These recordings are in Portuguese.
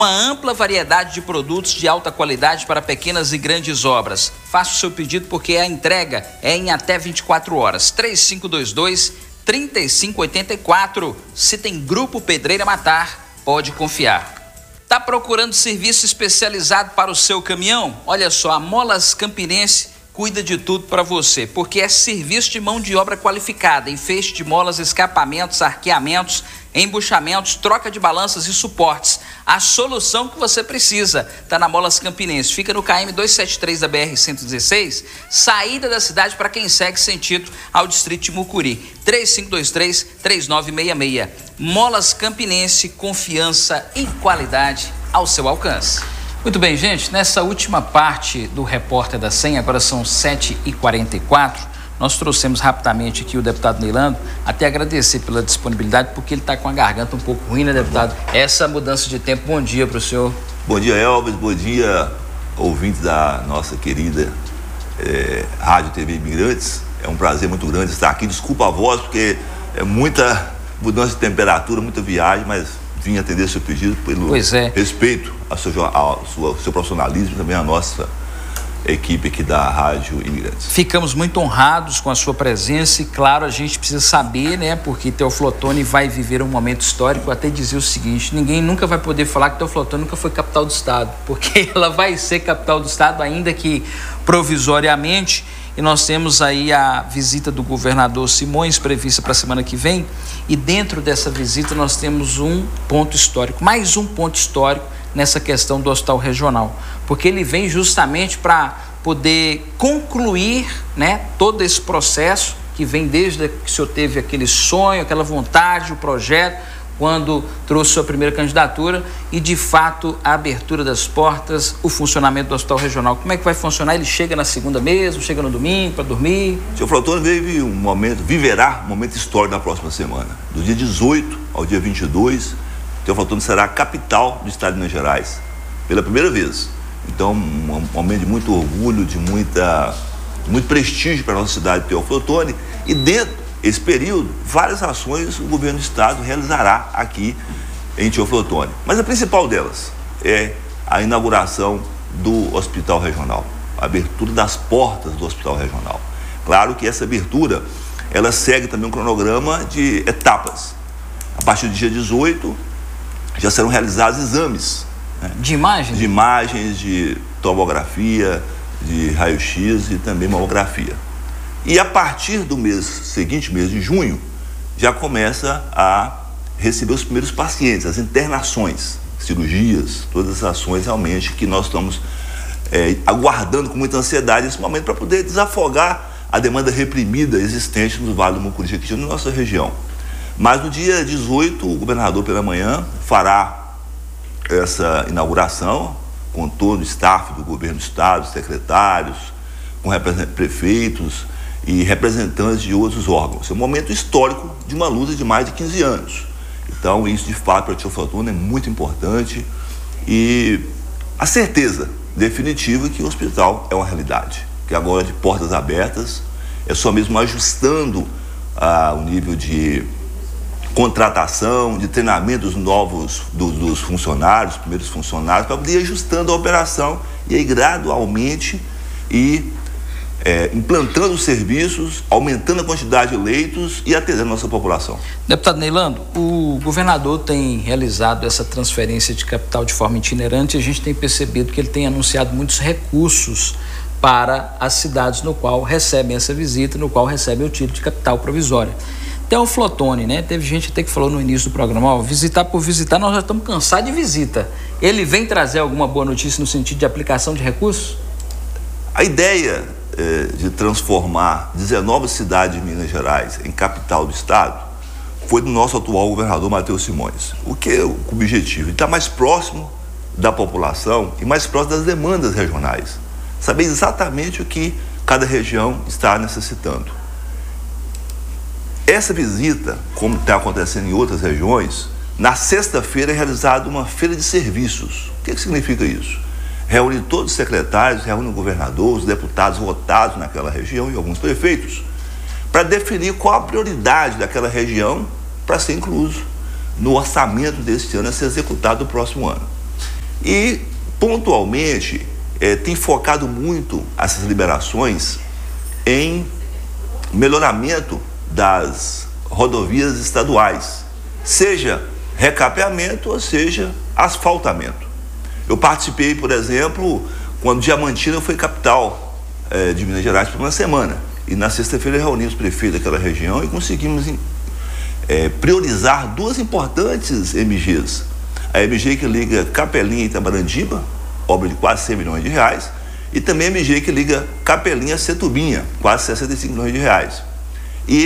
Uma ampla variedade de produtos de alta qualidade para pequenas e grandes obras. Faça o seu pedido porque a entrega é em até 24 horas. 3522-3584. Se tem Grupo Pedreira Matar, pode confiar. Tá procurando serviço especializado para o seu caminhão? Olha só, a Molas Campinense cuida de tudo para você, porque é serviço de mão de obra qualificada em feixe de molas, escapamentos, arqueamentos, embuchamentos, troca de balanças e suportes. A solução que você precisa está na Molas Campinense. Fica no KM 273 da BR-116, saída da cidade para quem segue sentido ao distrito de Mucuri. 3523-3966. Molas Campinense, confiança e qualidade ao seu alcance. Muito bem, gente, nessa última parte do Repórter da 100, agora são 7h44, nós trouxemos rapidamente aqui o deputado Neilando, até agradecer pela disponibilidade, porque ele está com a garganta um pouco ruim, né, deputado? Essa mudança de tempo, bom dia para o senhor. Bom dia, Elvis, bom dia, ouvintes da nossa querida Rádio TV Imigrantes. É um prazer muito grande estar aqui, desculpa a voz, porque é muita mudança de temperatura, muita viagem, mas vim atender seu pedido pelo respeito ao seu profissionalismo, também a nossa equipe aqui da Rádio Imigrantes. Ficamos muito honrados com a sua presença e, claro, a gente precisa saber, né, porque Teófilo Otoni vai viver um momento histórico. Até dizer o seguinte: ninguém nunca vai poder falar que Teófilo Otoni nunca foi capital do estado, porque ela vai ser capital do estado, ainda que provisoriamente. E nós temos aí a visita do governador Simões prevista para a semana que vem, e dentro dessa visita nós temos um ponto histórico, mais um ponto histórico nessa questão do hospital regional, porque ele vem justamente para poder concluir, né, todo esse processo que vem desde que o senhor teve aquele sonho, aquela vontade, o projeto, quando trouxe sua primeira candidatura, e de fato a abertura das portas, o funcionamento do hospital regional. Como é que vai funcionar? Ele chega na segunda mesmo, chega no domingo para dormir? O senhor Otoni viverá um momento histórico na próxima semana. Do dia 18 ao dia 22, Teófilo Otoni será a capital do estado de Minas Gerais, pela primeira vez. Então, um momento de muito orgulho, de muito prestígio para a nossa cidade de Teófilo Otoni, e dentro esse período, várias ações o governo do estado realizará aqui em Teófilo Otoni. Mas a principal delas é a inauguração do Hospital Regional, a abertura das portas do Hospital Regional. Claro que essa abertura, ela segue também um cronograma de etapas. A partir do dia 18, já serão realizados exames, né? De imagens? De imagens, de tomografia, de raio-x e também mamografia. E a partir do seguinte mês de junho, já começa a receber os primeiros pacientes, as internações, cirurgias, todas as ações realmente que nós estamos aguardando com muita ansiedade esse momento para poder desafogar a demanda reprimida existente no Vale do Mucuri, aqui na nossa região. Mas no dia 18, o governador pela manhã fará essa inauguração com todo o staff do governo do estado, secretários, com prefeitos e representantes de outros órgãos. É um momento histórico de uma luta de mais de 15 anos. Então, isso de fato para o Teófilo Otoni é muito importante, e a certeza definitiva que o hospital é uma realidade, que agora de portas abertas, é só mesmo ajustando o nível de contratação, de treinamento dos novos dos funcionários, primeiros funcionários, para poder ir ajustando a operação e aí gradualmente implantando os serviços, aumentando a quantidade de leitos e atendendo a nossa população. Deputado Neilando, o governador tem realizado essa transferência de capital de forma itinerante, e a gente tem percebido que ele tem anunciado muitos recursos para as cidades no qual recebem essa visita, no qual recebem o título de capital provisória. Teófilo Otoni, né? Teve gente até que falou no início do programa, visitar por visitar, nós já estamos cansados de visita. Ele vem trazer alguma boa notícia no sentido de aplicação de recursos? A ideia de transformar 19 cidades de Minas Gerais em capital do estado foi do nosso atual governador Matheus Simões. O que é o objetivo? Ele está mais próximo da população e mais próximo das demandas regionais. Saber exatamente o que cada região está necessitando. Essa visita, como está acontecendo em outras regiões, na sexta-feira é realizada uma feira de serviços. O que significa isso? Reúne todos os secretários, reúne o governador, os deputados votados naquela região e alguns prefeitos, para definir qual a prioridade daquela região para ser incluso no orçamento deste ano a ser executado no próximo ano. E, pontualmente, tem focado muito essas liberações em melhoramento das rodovias estaduais, seja recapeamento ou seja asfaltamento. Eu participei, por exemplo, quando Diamantina foi capital de Minas Gerais por uma semana, e na sexta-feira reunimos os prefeitos daquela região e conseguimos priorizar duas importantes MGs. A MG que liga Capelinha e Itabarandiba, obra de quase 100 milhões de reais, e também a MG que liga Capelinha a Setubinha, quase 65 milhões de reais. E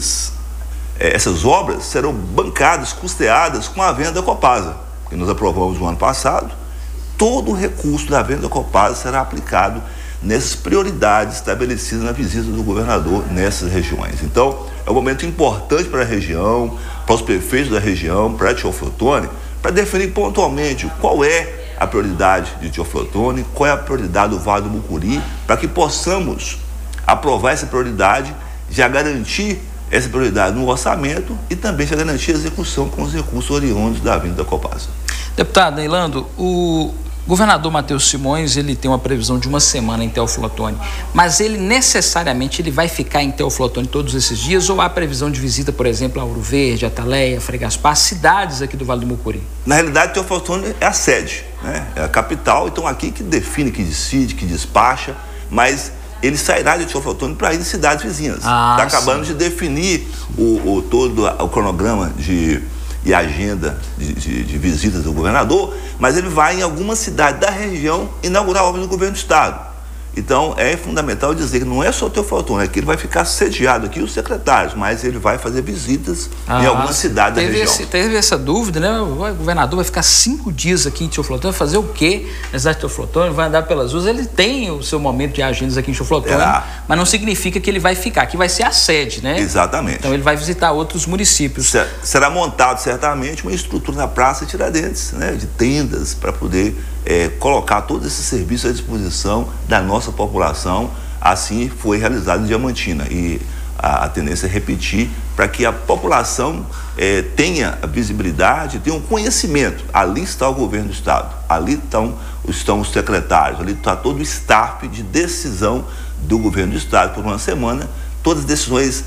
essas obras serão bancadas, custeadas com a venda da Copasa, que nós aprovamos no ano passado. Todo o recurso da venda da Copasa será aplicado nessas prioridades estabelecidas na visita do governador nessas regiões. Então, é um momento importante para a região, para os prefeitos da região, para a Teoflotone, para definir pontualmente qual é a prioridade de Teoflotone, qual é a prioridade do Vale do Mucuri, para que possamos aprovar essa prioridade, já garantir essa prioridade no orçamento e também já garantir a execução com os recursos oriundos da vinda da Copasa. Deputado Neilando, o governador Matheus Simões, ele tem uma previsão de uma semana em Teoflotone, mas ele necessariamente vai ficar em Teoflotone todos esses dias, ou há previsão de visita, por exemplo, a Ouro Verde, Ataleia, Frei Gaspar, cidades aqui do Vale do Mucuri? Na realidade, Teoflotone é a sede, né? É a capital, então aqui que define, que decide, que despacha, mas ele sairá de Teoflotone para ir em cidades vizinhas. Está acabando de definir todo o cronograma e agenda de visitas do governador, mas ele vai em alguma cidade da região inaugurar obras do governo do estado. Então é fundamental dizer que não é só Teoflotone, é que ele vai ficar sediado aqui, os secretários, mas ele vai fazer visitas em alguma cidade da região. Teve essa dúvida, né? O governador vai ficar 5 dias aqui em Teoflotone, fazer o quê na cidade de Teoflotone? Vai andar pelas ruas, ele tem o seu momento de agendas aqui em Teoflotone, mas não significa que ele vai ficar, aqui vai ser a sede, né? Exatamente. Então ele vai visitar outros municípios. Será montado certamente uma estrutura na Praça Tiradentes, né? De tendas para poder colocar todos esses serviços à disposição da nossa população. Assim foi realizado em Diamantina, e a tendência é repetir para que a população tenha a visibilidade, tenha um conhecimento. Ali está o governo do estado, ali estão os secretários, ali está todo o staff de decisão do governo do estado. Por uma semana, todas as decisões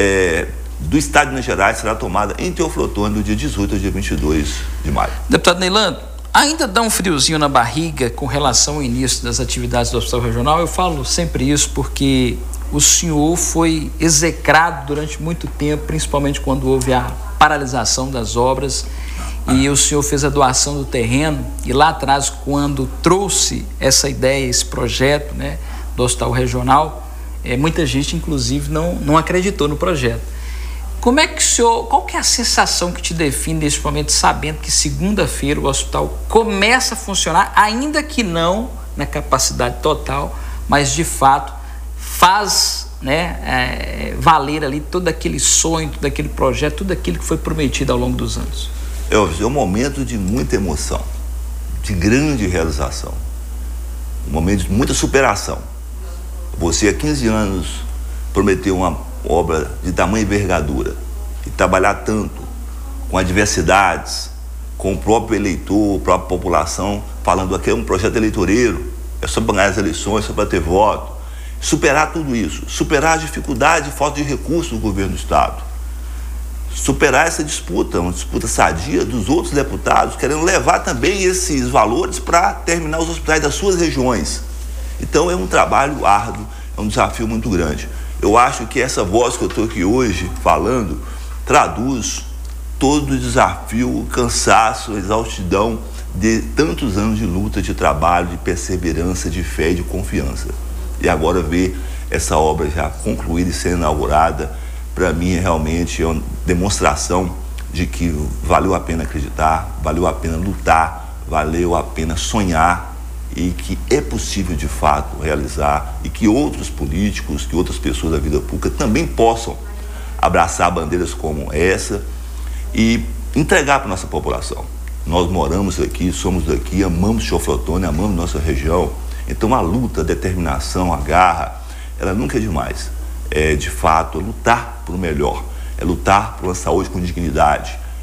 do estado de Minas Gerais serão tomadas em Teoflotone do dia 18 ao dia 22 de maio. Deputado Neilando, ainda dá um friozinho na barriga com relação ao início das atividades do Hospital Regional? Eu falo sempre isso porque o senhor foi execrado durante muito tempo, principalmente quando houve a paralisação das obras, e o senhor fez a doação do terreno, e lá atrás, quando trouxe essa ideia, esse projeto, né, do Hospital Regional, muita gente, inclusive, não acreditou no projeto. Como é que o senhor, qual que é a sensação que te define nesse momento, sabendo que segunda-feira o hospital começa a funcionar, ainda que não na capacidade total, mas de fato faz, né, valer ali todo aquele sonho, todo aquele projeto, tudo aquilo que foi prometido ao longo dos anos? É um momento de muita emoção, de grande realização, um momento de muita superação. Você há 15 anos prometeu uma obra de tamanha envergadura e trabalhar tanto com adversidades, com o próprio eleitor, a própria população, falando aqui é um projeto eleitoreiro, é só para ganhar as eleições, só para ter voto. Superar tudo isso, superar a dificuldade e falta de recursos do governo do estado, superar essa disputa, uma disputa sadia dos outros deputados, querendo levar também esses valores para terminar os hospitais das suas regiões. Então é um trabalho árduo, é um desafio muito grande. Eu acho que essa voz que eu estou aqui hoje falando traduz todo o desafio, o cansaço, a exaustidão de tantos anos de luta, de trabalho, de perseverança, de fé e de confiança. E agora ver essa obra já concluída e sendo inaugurada, para mim realmente é uma demonstração de que valeu a pena acreditar, valeu a pena lutar, valeu a pena sonhar, e que é possível de fato realizar, e que outros políticos, que outras pessoas da vida pública também possam abraçar bandeiras como essa e entregar para a nossa população. Nós moramos aqui, somos daqui, amamos Teoflotone, amamos nossa região, então a luta, a determinação, a garra, ela nunca é demais. É de fato lutar por o melhor, é lutar por uma saúde com dignidade,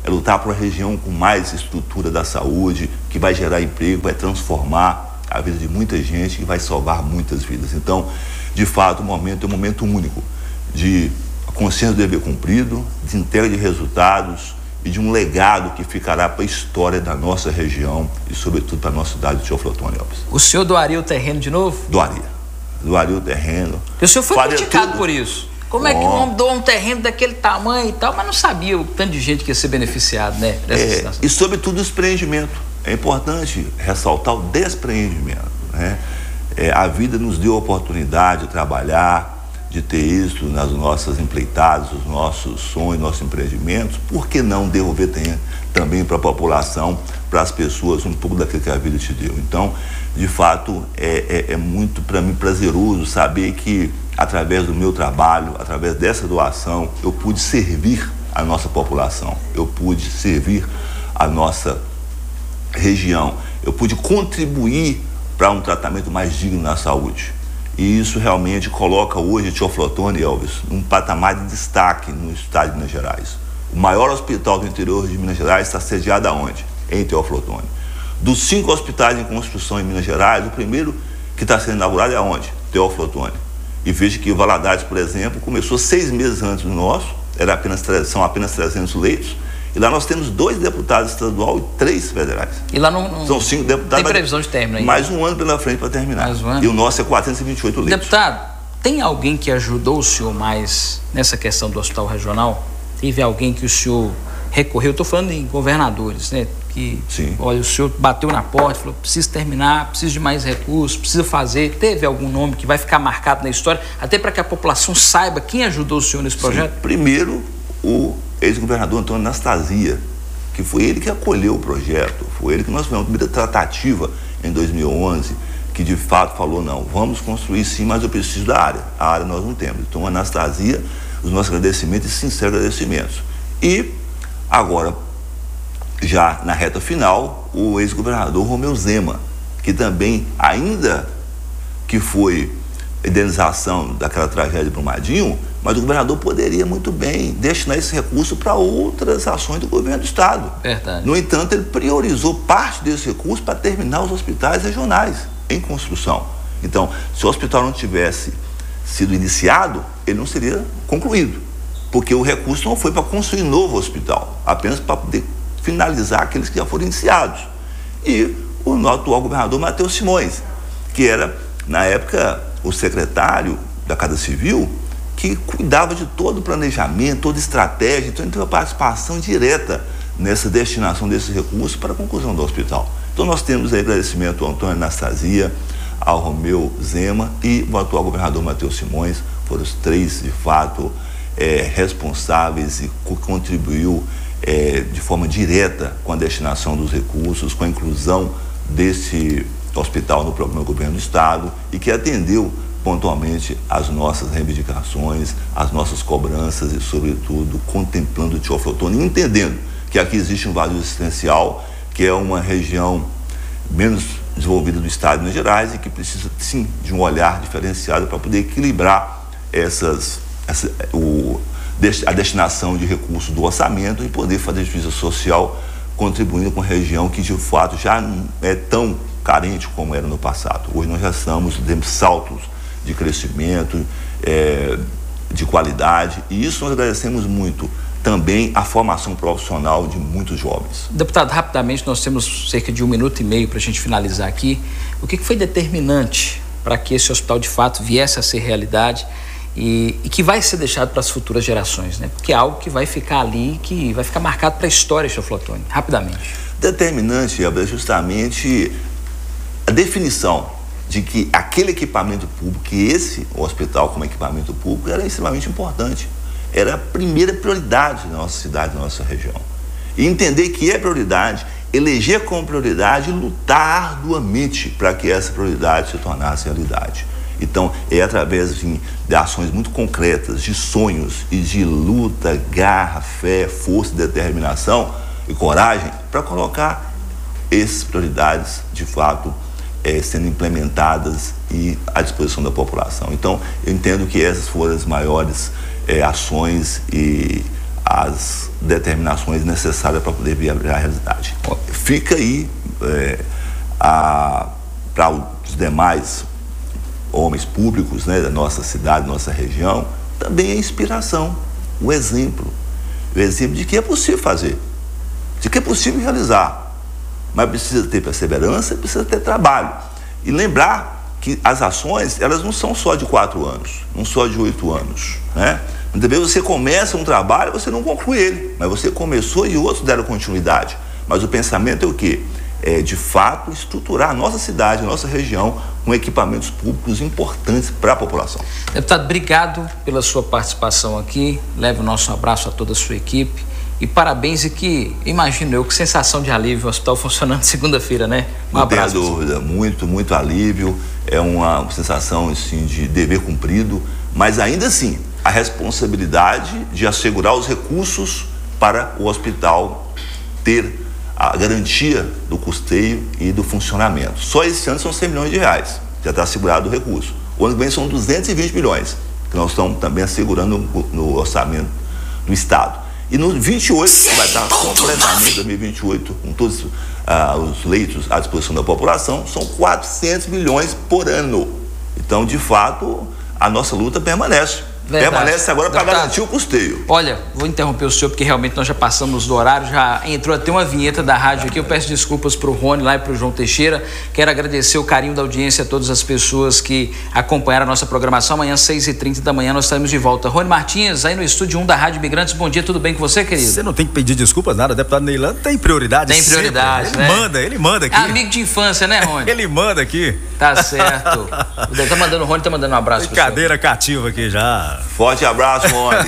é lutar por uma região com mais estrutura da saúde, que vai gerar emprego, vai transformar a vida de muita gente e vai salvar muitas vidas. Então, de fato, o momento é um momento único de consciência do dever cumprido, de entrega de resultados e de um legado que ficará para a história da nossa região e, sobretudo, para a nossa cidade de Teoflotone, Elvis. O senhor doaria o terreno de novo? Doaria o terreno. Porque o senhor foi criticado por isso. Como é que um homem doa um terreno daquele tamanho e tal, mas não sabia o tanto de gente que ia ser beneficiado, né? E, sobretudo, o despreendimento. É importante ressaltar o despreendimento, né? A vida nos deu a oportunidade de trabalhar, de ter êxito nas nossas empreitadas, os nossos sonhos, nossos empreendimentos. Por que não devolver também para a população, para as pessoas, um pouco daquilo que a vida te deu? Então, de fato, é muito para mim prazeroso saber que, através do meu trabalho, através dessa doação, eu pude servir a nossa população, eu pude servir a nossa região, eu pude contribuir para um tratamento mais digno na saúde. E isso realmente coloca hoje Teoflotone, Elvis, num patamar de destaque no estado de Minas Gerais. O maior hospital do interior de Minas Gerais está sediado aonde? Em Teoflotone. Dos 5 hospitais em construção em Minas Gerais, o primeiro que está sendo inaugurado é aonde? Teoflotone. E veja que o Valadares, por exemplo, começou 6 meses antes do nosso, são apenas 300 leitos, e lá nós temos 2 deputados estaduais e 3 federais. E lá não são 5 deputados. Tem previsão de término ainda? Mais um ano pela frente para terminar. Mais um ano. E o nosso é 428 leitos. Deputado, tem alguém que ajudou o senhor mais nessa questão do hospital regional? Teve alguém que o senhor recorreu? Eu estou falando em governadores, né? Que, sim, olha, o senhor bateu na porta, falou, preciso terminar, preciso de mais recursos, preciso fazer. Teve algum nome que vai ficar marcado na história, até para que a população saiba quem ajudou o senhor nesse projeto? Sim. Primeiro, o ex-governador Antônio Anastasia, que foi ele que acolheu o projeto, foi ele que nós fizemos uma primeira tratativa em 2011, que de fato falou, não, vamos construir sim, mas eu preciso da área. A área nós não temos. Então, Anastasia, os nossos agradecimentos e sinceros agradecimentos. E agora, já na reta final, o ex-governador Romeu Zema, que também, ainda que foi indenização daquela tragédia de Brumadinho, mas o governador poderia muito bem destinar esse recurso para outras ações do governo do estado. Verdade. No entanto, ele priorizou parte desse recurso para terminar os hospitais regionais em construção. Então, se o hospital não tivesse sido iniciado, ele não seria concluído, porque o recurso não foi para construir novo hospital, apenas para poder finalizar aqueles que já foram iniciados. E o atual governador Matheus Simões, que era, na época, o secretário da Casa Civil, que cuidava de todo o planejamento, toda a estratégia, então ele teve uma participação direta nessa destinação desses recursos para a conclusão do hospital. Então nós temos aí agradecimento ao Antônio Anastasia, ao Romeu Zema e o atual governador Matheus Simões, foram os 3, de fato, responsáveis e contribuiu de forma direta com a destinação dos recursos, com a inclusão desse hospital no programa do governo do estado e que atendeu pontualmente as nossas reivindicações, as nossas cobranças e, sobretudo, contemplando o Teoflotone, entendendo que aqui existe um vazio existencial, que é uma região menos desenvolvida do estado de Minas Gerais e que precisa, sim, de um olhar diferenciado para poder equilibrar a destinação de recursos do orçamento e poder fazer justiça social, contribuindo com a região que, de fato, já não é tão carente como era no passado. Hoje nós já estamos dando saltos de crescimento, de qualidade, e isso nós agradecemos muito também a formação profissional de muitos jovens. Deputado, rapidamente, nós temos cerca de 1 minuto e meio para a gente finalizar aqui. O que foi determinante para que esse hospital de fato viesse a ser realidade e que vai ser deixado para as futuras gerações, né? Porque é algo que vai ficar ali, que vai ficar marcado para a história, Teoflotone, rapidamente. Determinante é justamente a definição de que aquele equipamento público, que esse hospital como equipamento público, era extremamente importante. Era a primeira prioridade da nossa cidade, da nossa região. E entender que é prioridade, eleger como prioridade e lutar arduamente para que essa prioridade se tornasse realidade. Então, é através de ações muito concretas, de sonhos e de luta, garra, fé, força, determinação e coragem para colocar essas prioridades, de fato, sendo implementadas e à disposição da população. Então, eu entendo que essas foram as maiores ações e as determinações necessárias para poder viabilizar a realidade. Fica aí para os demais homens públicos, né, da nossa cidade, da nossa região, também a inspiração, o exemplo de que é possível fazer, de que é possível realizar, mas precisa ter perseverança, precisa ter trabalho e lembrar que as ações, elas não são só de 4 anos, não só de 8 anos, né? Muitas vezes você começa um trabalho e você não conclui ele, mas você começou e outros deram continuidade. Mas o pensamento é o quê? É, de fato, estruturar a nossa cidade, a nossa região, com equipamentos públicos importantes para a população. Deputado, obrigado pela sua participação aqui. Leve o nosso abraço a toda a sua equipe. E parabéns, e que, imagino eu, que sensação de alívio, o hospital funcionando segunda-feira, né? Não tenha dúvida, muito alívio, é uma sensação assim, de dever cumprido, mas ainda assim, a responsabilidade de assegurar os recursos para o hospital ter a garantia do custeio e do funcionamento. Só esse ano são 100 milhões de reais, já está assegurado o recurso. O ano que vem são 220 milhões, que nós estamos também assegurando no orçamento do Estado. E no 28, que vai estar completamente, 2028, com todos os leitos à disposição da população, são 400 milhões por ano. Então, de fato, a nossa luta permanece. Verdade. Permanece agora para garantir o custeio. Olha, vou interromper o senhor porque realmente nós já passamos do horário, já entrou até uma vinheta da rádio aqui. Eu peço desculpas para o Rony lá e para o João Teixeira. Quero agradecer o carinho da audiência a todas as pessoas que acompanharam a nossa programação. Amanhã, 6h30 da manhã, nós estaremos de volta. Rony Martins, aí no estúdio 1 da Rádio Imigrantes. Bom dia, tudo bem com você, querido? Você não tem que pedir desculpas nada, o deputado Neilano tem prioridade. Tem prioridade, sempre. Ele manda aqui. Amigo de infância, né, Rony? Ele manda aqui. Tá certo. O Rony tá mandando um abraço. Cadeira cativa aqui já. Forte abraço, Rony.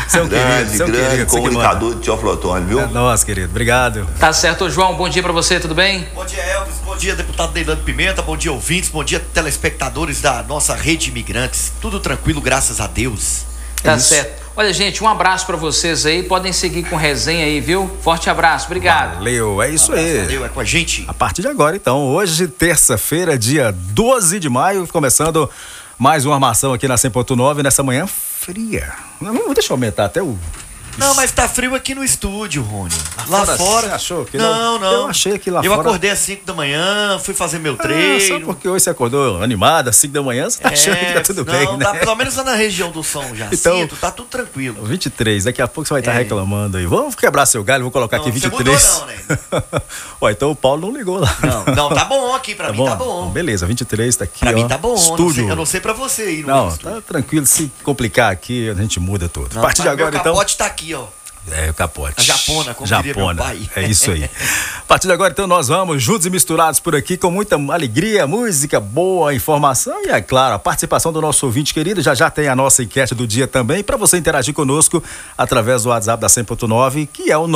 grande comunicador de Teoflotone, viu? É nosso, querido. Obrigado. Tá certo, João. Bom dia pra você, tudo bem? Bom dia, Elvis. Bom dia, deputado Neilano Pimenta. Bom dia, ouvintes. Bom dia, telespectadores da nossa rede Imigrantes. Tudo tranquilo, graças a Deus. Tá certo. Olha, gente, um abraço pra vocês aí. Podem seguir com resenha aí, viu? Forte abraço. Obrigado. Valeu, é isso aí. Valeu, é com a gente. A partir de agora, então, hoje, terça-feira, dia 12 de maio, começando mais uma armação aqui na 100.9, nessa manhã fria. Deixa eu aumentar até o... Não, mas tá frio aqui no estúdio, Rony. Lá fora. Você achou que não? Eu achei que lá fora. Eu acordei às 5 da manhã, fui fazer meu treino. Só porque hoje você acordou animado às 5 da manhã, você tá achando que tá tudo bem, né? Tá, pelo menos lá na região do Som já. Então, tá tudo tranquilo. 23, daqui a pouco você vai estar reclamando aí. Vamos quebrar seu galho, vou colocar aqui 23. Você mudou, não, né? Ó, então o Paulo não ligou lá. Não, tá bom aqui, pra mim tá bom. Beleza, 23 tá aqui. Pra mim tá bom. Estúdio. Eu não sei pra você aí. Não, tá tranquilo, se complicar aqui, a gente muda tudo. A partir de agora, então. O capote tá aqui, ó. É, o capote. A japona, como diria meu pai. É isso aí. A partir de agora, então, nós vamos juntos e misturados por aqui com muita alegria, música boa, informação e, é claro, a participação do nosso ouvinte querido. Já tem a nossa enquete do dia também, para você interagir conosco através do WhatsApp da 100.9, que é o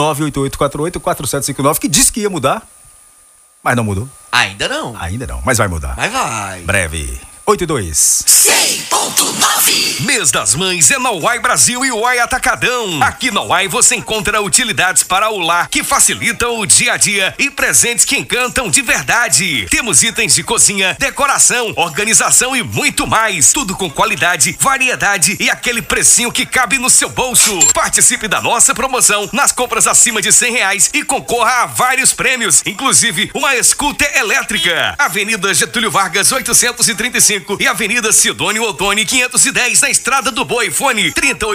988484759, que disse que ia mudar, mas não mudou. Ainda não, mas vai mudar. Mas vai. Breve. 82. 100.9. Mês das Mães é na UAI Brasil e UAI Atacadão. Aqui na UAI você encontra utilidades para o lar que facilitam o dia a dia e presentes que encantam de verdade. Temos itens de cozinha, decoração, organização e muito mais. Tudo com qualidade, variedade e aquele precinho que cabe no seu bolso. Participe da nossa promoção nas compras acima de R$100 e concorra a vários prêmios, inclusive uma scooter elétrica. Avenida Getúlio Vargas 835 e Avenida Sidônio Ottoni 510 na Estrada do Boi. Fone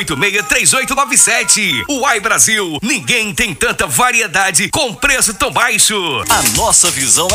3086-3897. UAI Brasil, ninguém tem tanta variedade com preço tão baixo. A nossa visão é